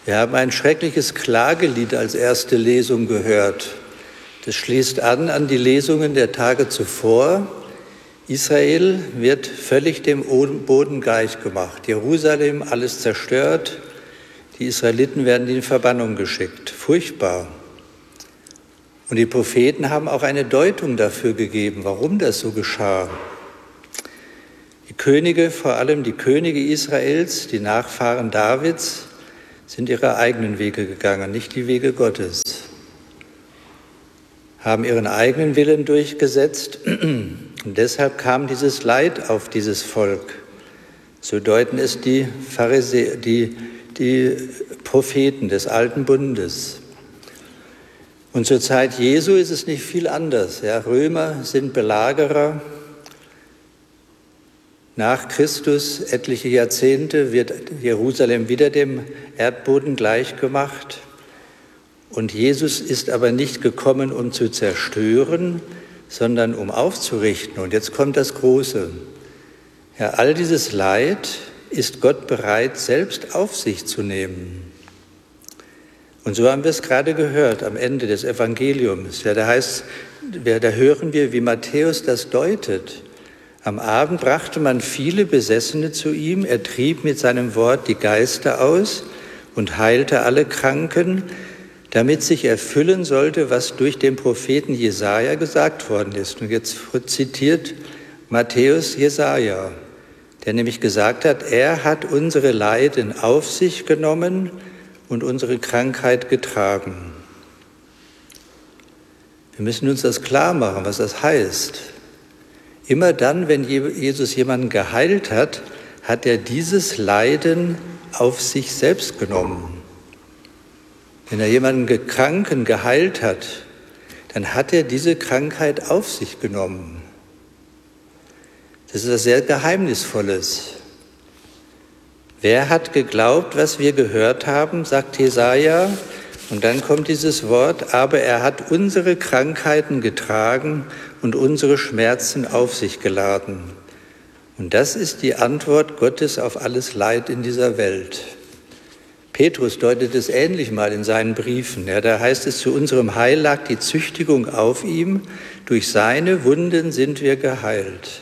Wir haben ein schreckliches Klagelied als erste Lesung gehört. Das schließt an die Lesungen der Tage zuvor. Israel wird völlig dem Boden gleichgemacht. Jerusalem, alles zerstört. Die Israeliten werden in die Verbannung geschickt. Furchtbar. Und die Propheten haben auch eine Deutung dafür gegeben, warum das so geschah. Die Könige, vor allem die Könige Israels, die Nachfahren Davids, sind ihre eigenen Wege gegangen, nicht die Wege Gottes, haben ihren eigenen Willen durchgesetzt und deshalb kam dieses Leid auf dieses Volk. So deuten es die Propheten des Alten Bundes. Und zur Zeit Jesu ist es nicht viel anders. Ja, Römer sind Belagerer. Nach Christus, etliche Jahrzehnte, wird Jerusalem wieder dem Erdboden gleichgemacht. Und Jesus ist aber nicht gekommen, um zu zerstören, sondern um aufzurichten. Und jetzt kommt das Große. Ja, all dieses Leid ist Gott bereit, selbst auf sich zu nehmen. Und so haben wir es gerade gehört am Ende des Evangeliums. Ja, da hören wir, wie Matthäus das deutet. Am Abend brachte man viele Besessene zu ihm. Er trieb mit seinem Wort die Geister aus und heilte alle Kranken, damit sich erfüllen sollte, was durch den Propheten Jesaja gesagt worden ist. Und jetzt zitiert Matthäus Jesaja, der nämlich gesagt hat, er hat unsere Leiden auf sich genommen und unsere Krankheit getragen. Wir müssen uns das klar machen, was das heißt. Immer dann, wenn Jesus jemanden geheilt hat, hat er dieses Leiden auf sich selbst genommen. Wenn er jemanden Kranken geheilt hat, dann hat er diese Krankheit auf sich genommen. Das ist etwas sehr Geheimnisvolles. Wer hat geglaubt, was wir gehört haben, sagt Jesaja. Und dann kommt dieses Wort, aber er hat unsere Krankheiten getragen und unsere Schmerzen auf sich geladen. Und das ist die Antwort Gottes auf alles Leid in dieser Welt. Petrus deutet es ähnlich mal in seinen Briefen. Ja, da heißt es, zu unserem Heil lag die Züchtigung auf ihm, durch seine Wunden sind wir geheilt.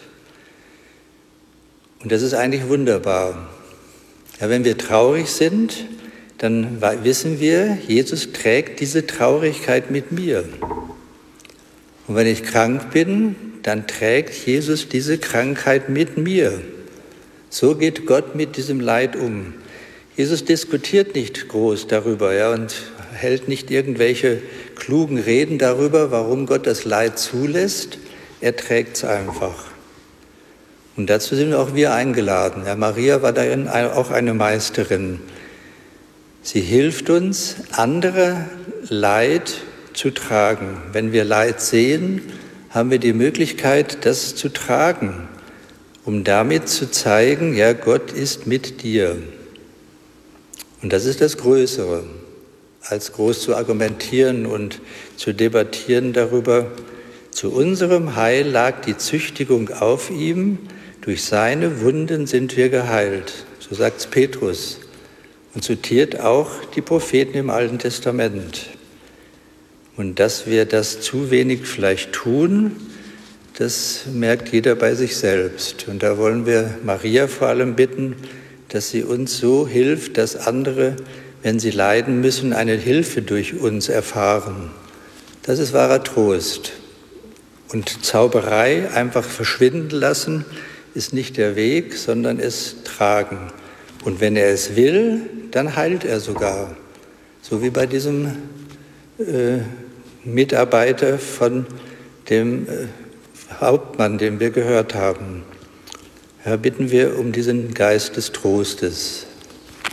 Und das ist eigentlich wunderbar. Ja, wenn wir traurig sind, dann wissen wir, Jesus trägt diese Traurigkeit mit mir. Und wenn ich krank bin, dann trägt Jesus diese Krankheit mit mir. So geht Gott mit diesem Leid um. Jesus diskutiert nicht groß darüber, ja, und hält nicht irgendwelche klugen Reden darüber, warum Gott das Leid zulässt. Er trägt es einfach. Und dazu sind auch wir eingeladen. Ja, Maria war darin auch eine Meisterin. Sie hilft uns, andere Leid zu tragen. Wenn wir Leid sehen, haben wir die Möglichkeit, das zu tragen, um damit zu zeigen, ja, Gott ist mit dir. Und das ist das Größere, als groß zu argumentieren und zu debattieren darüber. Zu unserem Heil lag die Züchtigung auf ihm, durch seine Wunden sind wir geheilt. So sagt es Petrus und zitiert auch die Propheten im Alten Testament. Und dass wir das zu wenig vielleicht tun, das merkt jeder bei sich selbst. Und da wollen wir Maria vor allem bitten, dass sie uns so hilft, dass andere, wenn sie leiden müssen, eine Hilfe durch uns erfahren. Das ist wahrer Trost. Und Zauberei einfach verschwinden lassen, ist nicht der Weg, sondern es tragen. Und wenn er es will, dann heilt er sogar. So wie bei diesem Mitarbeiter von dem Hauptmann, den wir gehört haben. Herr, bitten wir um diesen Geist des Trostes.